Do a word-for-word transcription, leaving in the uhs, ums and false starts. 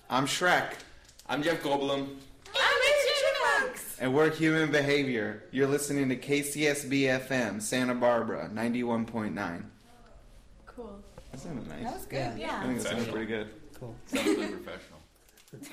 I'm Shrek. I'm Jeff Goldblum. I'm Richard Chipmunks. And we're Human Behavior. You're listening to K C S B F M, Santa Barbara, ninety-one point nine. Cool. That sounded nice. That was good, yeah. I think that sounded pretty good. Cool. Sounds really professional.